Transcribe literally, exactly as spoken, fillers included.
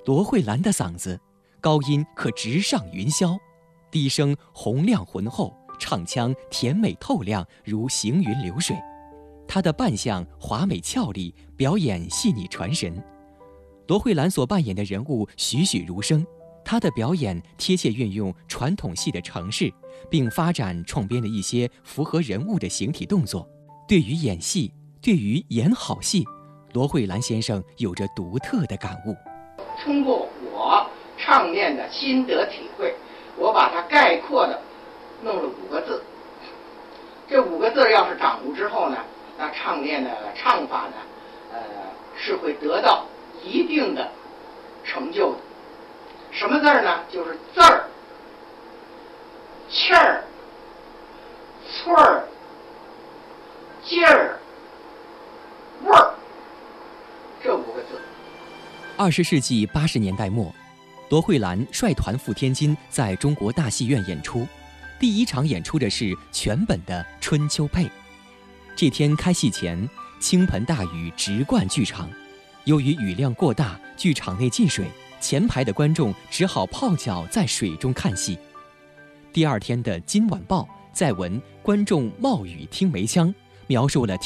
罗慧兰的嗓子高音可直上云霄，低声洪亮浑厚，唱腔甜美透亮，如行云流水。她的扮相华美俏丽，表演细腻传神。罗慧兰所扮演的人物栩栩如生，她的表演贴切运用传统戏的程式，并发展创编了一些符合人物的形体动作。对于演戏，对于演好戏，罗慧兰先生有着独特的感悟。 通过我唱念的心得体会，我把它概括的弄了五个字。这五个字要是掌握之后呢，那唱念的唱法呢，呃，是会得到一定的成就的。什么字儿呢？就是字儿、气儿、寸儿、劲儿、味儿，这五个字。 二十世纪八十年代末，罗慧兰率团赴天津，在中国大戏院演出。第一场演出的是全本的《春秋配》。这天开戏前，倾盆大雨直灌剧场，由于雨量过大，剧场内进水，前排的观众只好泡脚在水中看戏。第二天的《今晚报》载文观众冒雨听梅腔，描述了